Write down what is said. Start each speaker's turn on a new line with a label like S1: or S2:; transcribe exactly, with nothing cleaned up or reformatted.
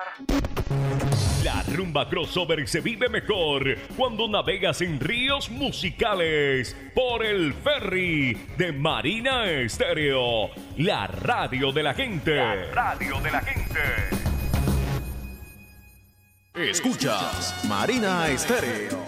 S1: La rumba crossover se vive mejor cuando navegas en ríos musicales por el ferry de Marina Estéreo, la radio de la gente. La radio de la gente.
S2: Escuchas Marina Estéreo.